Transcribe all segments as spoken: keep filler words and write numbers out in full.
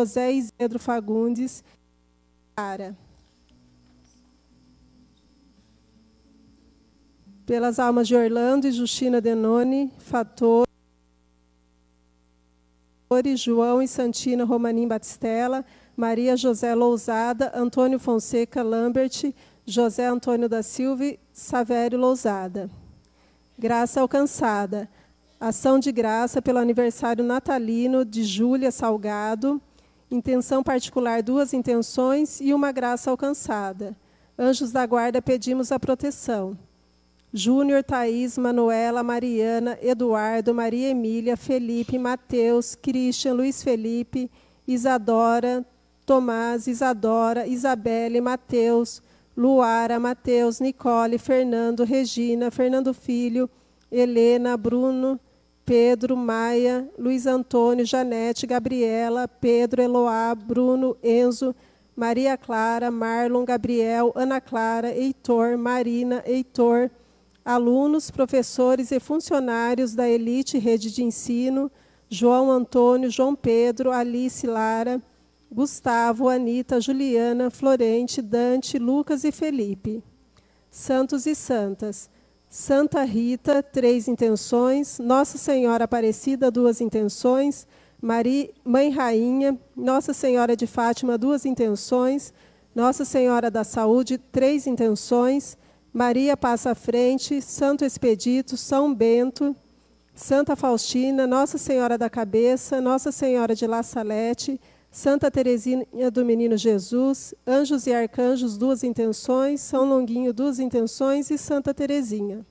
José Isidro Fagundes, Cara. Pelas almas de Orlando e Justina Denoni, Fator, João e Santina Romanim Batistella, Maria José Lousada, Antônio Fonseca Lambert, José Antônio da Silva e Savério Lousada. Graça alcançada. Ação de graça pelo aniversário natalino de Júlia Salgado. Intenção particular, duas intenções e uma graça alcançada. Anjos da guarda, pedimos a proteção. Júnior, Thaís, Manuela, Mariana, Eduardo, Maria Emília, Felipe, Mateus, Christian, Luiz Felipe, Isadora, Tomás, Isadora, Isabelle, Mateus, Luara, Mateus, Nicole, Fernando, Regina, Fernando Filho, Helena, Bruno, Pedro, Maia, Luiz Antônio, Janete, Gabriela, Pedro, Eloá, Bruno, Enzo, Maria Clara, Marlon, Gabriel, Ana Clara, Heitor, Marina, Heitor, alunos, professores e funcionários da Elite Rede de Ensino, João Antônio, João Pedro, Alice Lara, Gustavo, Anita, Juliana, Florente, Dante, Lucas e Felipe. Santos e santas. Santa Rita, três intenções. Nossa Senhora Aparecida, duas intenções. Maria, Mãe Rainha, Nossa Senhora de Fátima, duas intenções. Nossa Senhora da Saúde, três intenções. Maria Passa à Frente, Santo Expedito, São Bento, Santa Faustina, Nossa Senhora da Cabeça, Nossa Senhora de La Salete, Santa Teresinha do Menino Jesus, Anjos e Arcanjos, duas intenções, São Longuinho, duas intenções e Santa Teresinha.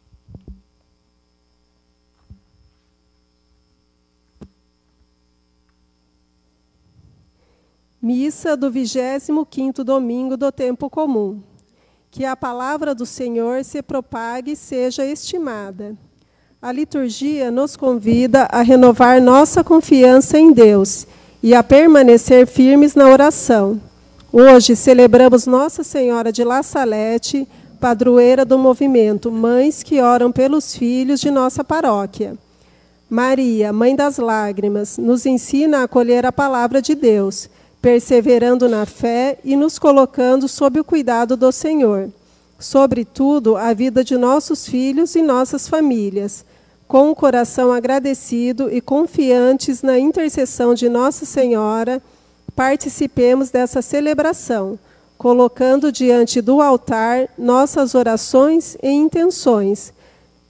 Missa do vigésimo quinto domingo do tempo comum. Que a palavra do Senhor se propague e seja estimada. A liturgia nos convida a renovar nossa confiança em Deus e a permanecer firmes na oração. Hoje celebramos Nossa Senhora de La Salete, padroeira do movimento Mães que Oram pelos Filhos de nossa paróquia. Maria, Mãe das Lágrimas, nos ensina a acolher a palavra de Deus, perseverando na fé e nos colocando sob o cuidado do Senhor. Sobretudo, a vida de nossos filhos e nossas famílias. Com o coração agradecido e confiantes na intercessão de Nossa Senhora, participemos dessa celebração, colocando diante do altar nossas orações e intenções.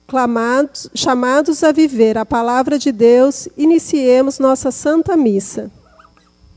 Clamados, chamados a viver a palavra de Deus, iniciemos nossa Santa Missa.